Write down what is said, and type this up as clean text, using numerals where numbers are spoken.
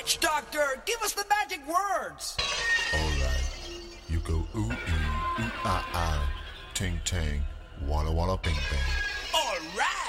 witch doctor, give us the magic words. Alright, you go ooh ah ah, ting tang, walla walla bing bang. All right.